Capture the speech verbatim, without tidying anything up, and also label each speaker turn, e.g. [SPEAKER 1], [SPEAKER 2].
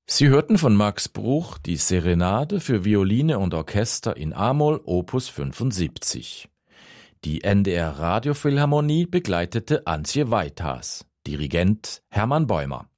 [SPEAKER 1] Sie hörten von Max Bruch die Serenade für Violine und Orchester in a-Moll Opus fünfundsiebzig. Die N D R Radiophilharmonie begleitete Antje Weithas, Dirigent Hermann Bäumer.